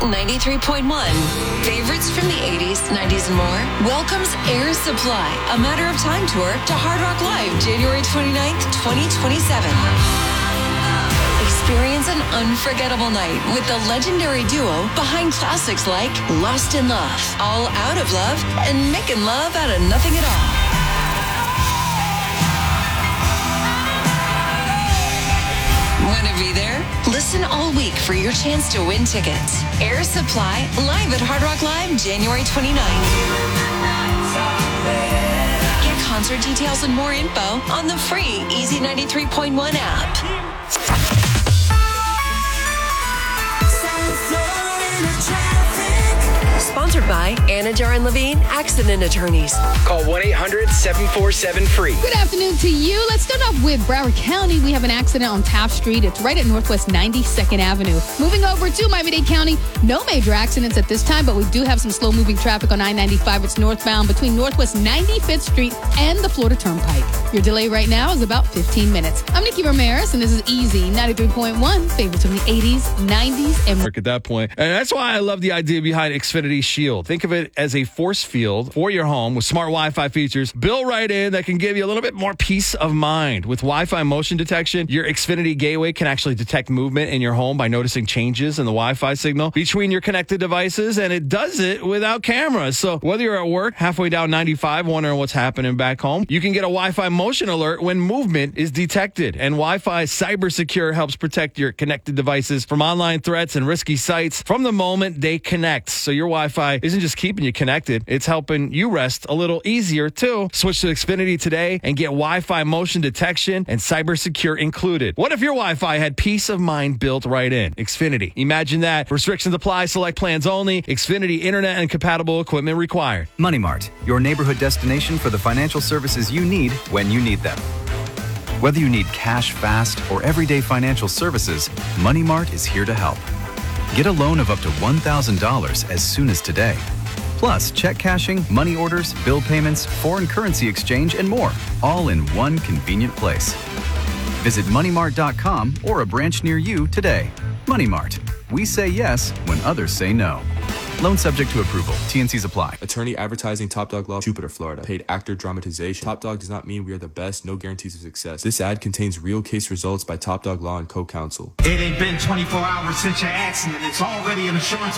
93.1. Favorites from the 80s, 90s, and more welcomes Air Supply, A Matter of Time tour to Hard Rock Live, January 29th, 2027. Experience an unforgettable night with the legendary duo behind classics like Lost in Love, All Out of Love, and Making Love Out of Nothing at All. Want to be there? Listen all week for your chance to win tickets. Air Supply, live at Hard Rock Live, January 29th. Get concert details and more info on the free Easy 93.1 app. Sponsored by Anajar and Levine Accident Attorneys. Call 1-800-747-FREE. Good afternoon to you. Let's start off with Broward County. We have an accident on Taft Street. It's right at Northwest 92nd Avenue. Moving over to Miami-Dade County, no major accidents at this time, but we do have some slow-moving traffic on I-95. It's northbound between Northwest 95th Street and the Florida Turnpike. Your delay right now is about 15 minutes. I'm Nikki Ramirez, and this is Easy 93.1. Favorites from the 80s, 90s, and at that point. And that's why I love the idea behind Xfinity Shield. Think of it as a force field for your home with smart Wi-Fi features built right in that can give you a little bit more peace of mind. With Wi-Fi motion detection, your Xfinity gateway can actually detect movement in your home by noticing changes in the Wi-Fi signal between your connected devices, and it does it without cameras. So whether you're at work, halfway down 95, wondering what's happening back home, you can get a Wi-Fi motion alert when movement is detected. And Wi-Fi Cyber Secure helps protect your connected devices from online threats and risky sites from the moment they connect. So your Wi-Fi isn't just keeping you connected, it's helping you rest a little easier too. Switch to Xfinity today and get Wi-Fi motion detection and Cyber Secure included. What if your Wi-Fi had peace of mind built right in? Xfinity. Imagine that. Restrictions apply. Select plans only. Xfinity internet and compatible equipment required. Money Mart, your neighborhood destination for the financial services you need when you need them. Whether you need cash fast or everyday financial services, Money Mart is here to help. Get a loan of up to $1,000 as soon as today. Plus, check cashing, money orders, bill payments, foreign currency exchange, and more, all in one convenient place. Visit moneymart.com or a branch near you today. Money Mart. We say yes when others say no. Loan subject to approval. T&Cs apply. Attorney advertising Top Dog Law, Jupiter, Florida. Paid actor dramatization. Top Dog does not mean we are the best. No guarantees of success. This ad contains real case results by Top Dog Law and co-counsel. It ain't been 24 hours since your accident. It's already an insurance